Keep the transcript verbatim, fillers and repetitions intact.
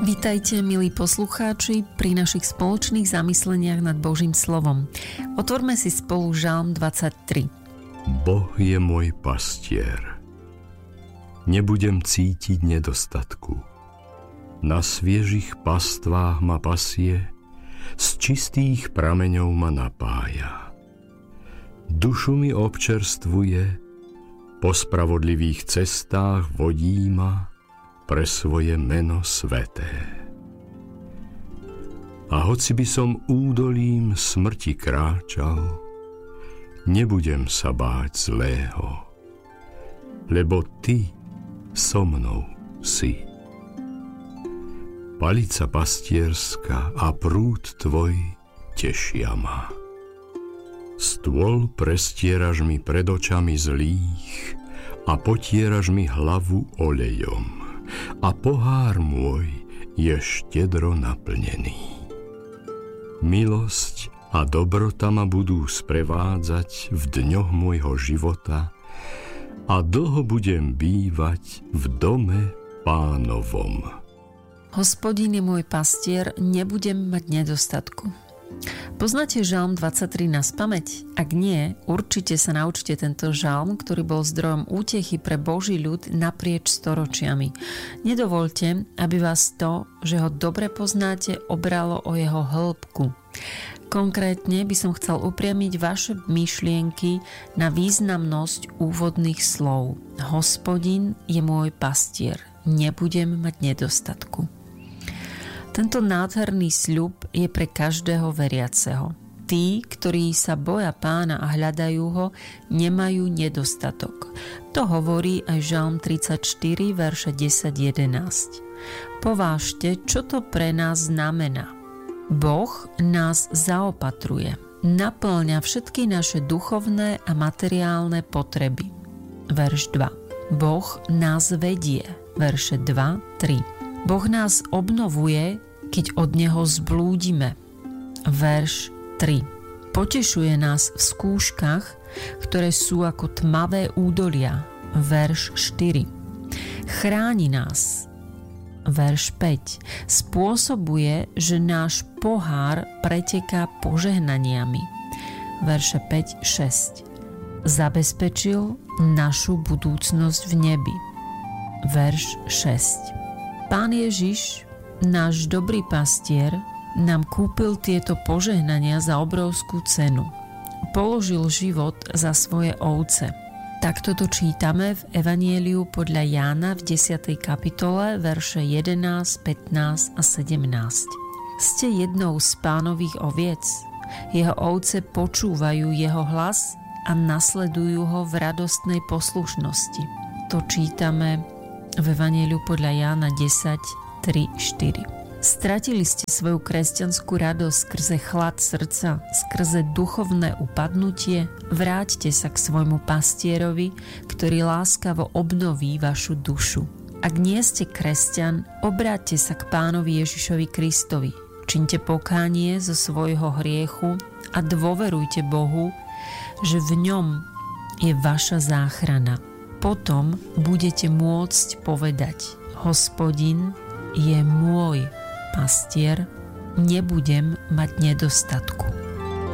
Vítajte, milí poslucháči, pri našich spoločných zamysleniach nad Božím slovom. Otvorme si spolu Žalm dvadsaťtri. Boh je môj pastier. Nebudem cítiť nedostatku. Na sviežich pastvách ma pasie, z čistých prameňov ma napája. Dušu mi občerstvuje, po spravodlivých cestách vodí ma pre svoje meno sväté. A hoci by som údolím smrti kráčal, nebudem sa báť zlého, lebo ty so mnou si. Palica pastierská a prúd tvoj tešia ma. Stôl prestieraš mi pred očami zlých a potieraš mi hlavu olejom, a pohár môj je štedro naplnený. Milosť a dobrota ma budú sprevádzať v dňoch môjho života a dlho budem bývať v dome Pánovom. Hospodin je môj pastier, nebudem mať nedostatku. Poznáte Žalm dvadsaťtri na spamäť? Ak nie, určite sa naučte tento žalm, ktorý bol zdrojom útechy pre Boží ľud naprieč storočiami. Nedovoľte, aby vás to, že ho dobre poznáte, obralo o jeho hĺbku. Konkrétne by som chcel upriamiť vaše myšlienky na významnosť úvodných slov. Hospodin je môj pastier, nebudem mať nedostatku. Tento nádherný sľub je pre každého veriaceho. Tí, ktorí sa boja Pána a hľadajú ho, nemajú nedostatok. To hovorí aj Žalm tridsaťštyri, verše desať jedenásť. Povážte, čo to pre nás znamená. Boh nás zaopatruje, naplňa všetky naše duchovné a materiálne potreby. Verš dva. Boh nás vedie. Verše dva tri. Boh nás obnovuje, keď od Neho zblúdime. Verš tri. Potešuje nás v skúškach, ktoré sú ako tmavé údolia. Verš štyri. Chráni nás. Verš päť. Spôsobuje, že náš pohár preteká požehnaniami. Verše päť šesť. Zabezpečil našu budúcnosť v nebi. Verš šesť. Pán Ježiš, náš dobrý pastier, nám kúpil tieto požehnania za obrovskú cenu. Položil život za svoje ovce. Takto to čítame v Evanieliu podľa Jána v desiatej kapitole, verše jedenásť, pätnásť a sedemnásť. Ste jednou z Pánových oviec. Jeho ovce počúvajú jeho hlas a nasledujú ho v radostnej poslušnosti. To čítame v Evanieliu podľa Jána desať, tri, štyri. Stratili ste svoju kresťanskú radosť skrze chlad srdca, skrze duchovné upadnutie? Vráťte sa k svojmu pastierovi, ktorý láskavo obnoví vašu dušu. Ak nie ste kresťan, obráťte sa k Pánovi Ježišovi Kristovi. Čiňte pokánie zo svojho hriechu a dôverujte Bohu, že v ňom je vaša záchrana. Potom budete môcť povedať: Hospodin je môj pastier, nebudem mať nedostatku.